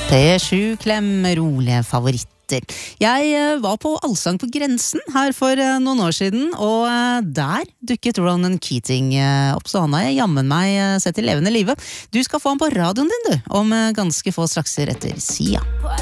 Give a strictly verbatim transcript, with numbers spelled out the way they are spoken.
P sju Klem, rolige favoritter. Jeg var på Allsang på grensen her for noen år siden, og der dukket Ronan Keating opp, så han har jeg jammen meg sett i levende livet. Du skal få han på radioen din, du, om ganske få strakser etter Sia.